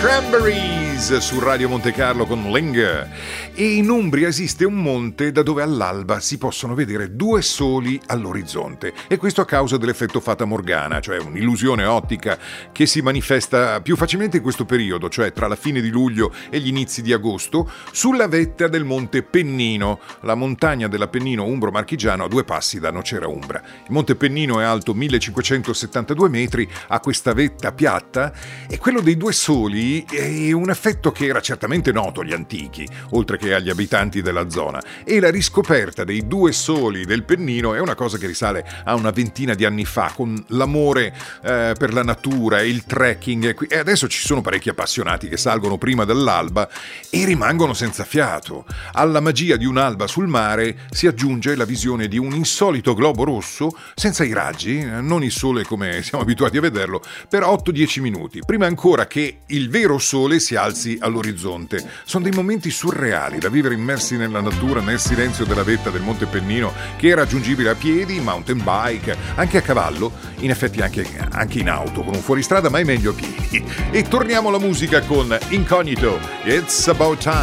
Cranberries su Radio Monte Carlo con Ling. E in Umbria esiste un monte da dove all'alba si possono vedere due soli all'orizzonte, e questo a causa dell'effetto Fata Morgana, cioè un'illusione ottica che si manifesta più facilmente in questo periodo, cioè tra la fine di luglio e gli inizi di agosto, sulla vetta del Monte Pennino, la montagna dell'Appennino umbro-marchigiano a due passi da Nocera Umbra. Il Monte Pennino è alto 1572 metri, ha questa vetta piatta, e quello dei due soli è un effetto che era certamente noto agli antichi, oltre che agli abitanti della zona, e la riscoperta dei due soli del Pennino è una cosa che risale a una ventina di anni fa, con l'amore per la natura e il trekking, e adesso ci sono parecchi appassionati che salgono prima dell'alba e rimangono senza fiato. Alla magia di un'alba sul mare si aggiunge la visione di un insolito globo rosso senza i raggi, non il sole come siamo abituati a vederlo, per 8-10 minuti, prima ancora che il vero sole si alzi all'orizzonte. Sono dei momenti surreali da vivere immersi nella natura, nel silenzio della vetta del Monte Pennino, che è raggiungibile a piedi, mountain bike, anche a cavallo, in effetti anche in auto con un fuoristrada, ma è meglio a piedi. E torniamo alla musica con Incognito, It's About Time.